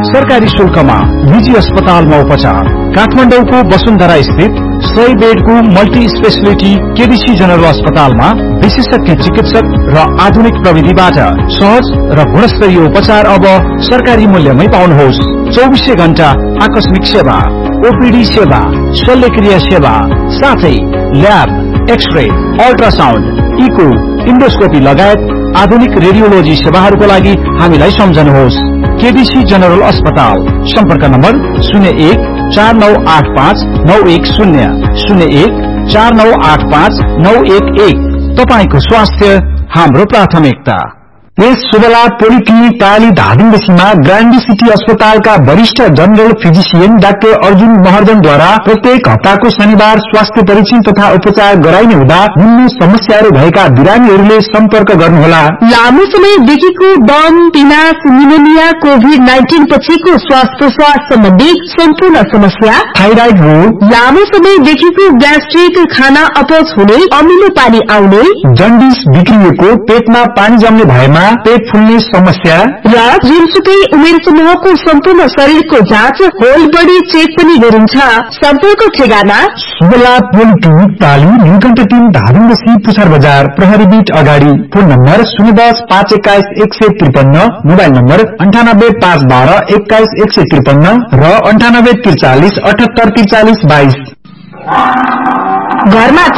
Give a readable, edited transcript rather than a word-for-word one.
सरकारी शुल्कमा निजी अस्पतालमा उपचार। काठमाडौँको वसुन्धरा स्थित 100 बेडको मल्टी स्पेशलिटी केबीसी जनरल अस्पतालमा विशेषज्ञ चिकित्सक र आधुनिक प्रविधिबाट सहज र गुणस्तरीय उपचार अब सरकारी मूल्यमै पाउनुहोस्। 24 घण्टा आकस्मिक सेवा, ओपीडी सेवा, शल्यक्रिया सेवा, साथै lab, x-ray, ultrasound, eco, endoscopy लगायत आधुनिक रेडियोलोजी सेवाहरूको लागि हामीलाई सम्झनुहोस्। केबीसी जनरल अस्पताल। सम्पर्क नम्बर 01 4985 910 01 4985 911। तपाईको स्वास्थ्य हाम्रो प्राथमिकता। यस सुबला पोलिक्लिनिक प्राली धादिङबेसीमा ग्रान्डी सिटी अस्पतालका वरिष्ठ जनरल फिजिशियन डाक्टर अर्जुन महर्जनद्वारा प्रत्येक हप्ताको शनिबार स्वास्थ्य परीक्षण तथा उपचार गराइने हुँदा निम्न समस्याहरू भएका बिरामीहरूले सम्पर्क गर्नुहोला। लामो समयदेखिको दम, पिनास, निमोनिया, कोभिड-19 पछिको श्वास प्रश्वास सम्बन्धी सम्पूर्ण समस्या, थाइराइड रोग, लामो समयदेखिको ग्यास्ट्रिक, खाना अपच हुने, अमिलो पानी आउने, जन्डिस, बिग्रिएको पेटमा पानी जम्ने भएमा पेट फुल्ने समस्या र जुनसुकै उमेर समूहको सम्पूर्ण शरीरको जाँच, होल बडी चेक पनि गरिन्छ। सम्पर्क ठेगाना सुबला पोलिक्लिनिक प्राली, नीलकण्ठ 3, धादिङबेसी, पुछार बजार, प्रहरी बीट अगाडि। फोन नम्बर 010 521 153, मोबाइल नम्बर 98 512 21 153 र 98 43 78 43 22। घरमा